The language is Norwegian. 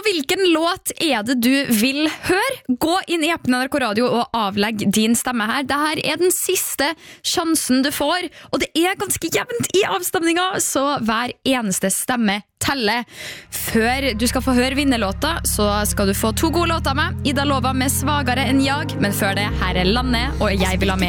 hvilken låt det du vil høre? Gå inn i appen NRK Radio og avlegg din stemme her. Dette den siste sjansen du får, og det ganske jevnt i avstemningen, så hver eneste stemme teller. Før du skal få høre vinnerlåta, så skal du få 2 gode låter med. Ida Lova med Svagere enn jag, men før det, her Lanne, og Jeg vil ha mer.